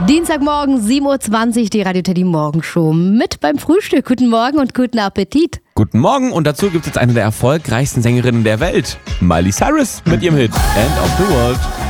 Dienstagmorgen, 7.20 Uhr, die Radio Teddy Morgenshow mit beim Frühstück. Guten Morgen und guten Appetit. Guten Morgen und dazu gibt es jetzt eine der erfolgreichsten Sängerinnen der Welt, Miley Cyrus mit ihrem Hit End of the World.